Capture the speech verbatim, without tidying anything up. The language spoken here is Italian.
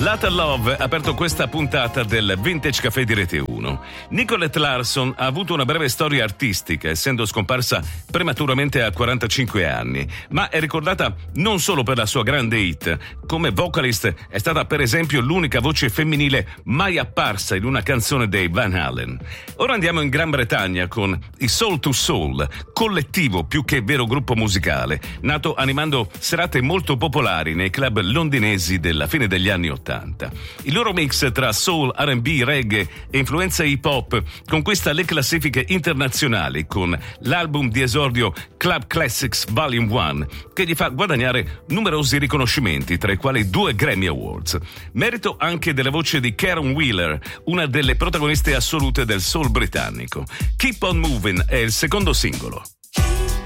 Later Love ha aperto questa puntata del Vintage Café di Rete uno. Nicolette Larson ha avuto una breve storia artistica, essendo scomparsa prematuramente a quarantacinque anni, ma è ricordata non solo per la sua grande hit. Come vocalist è stata per esempio l'unica voce femminile mai apparsa in una canzone dei Van Halen. Ora andiamo in Gran Bretagna con i Soul to Soul, collettivo più che vero gruppo musicale, nato animando serate molto popolari nei club londinesi della fine degli anni ottanta. Il loro mix tra soul, R and B, reggae e influenza hip hop conquista le classifiche internazionali con l'album di esordio Club Classics Volume uno, che gli fa guadagnare numerosi riconoscimenti, tra i quali due Grammy Awards. Merito anche della voce di Karen Wheeler, una delle protagoniste assolute del soul britannico. Keep on Moving è il secondo singolo.